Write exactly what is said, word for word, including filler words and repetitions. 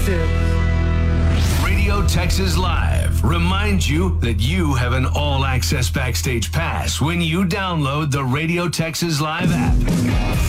exclusive. Radio Texas Live reminds you that you have an all-access backstage pass when you download the Radio Texas Live app.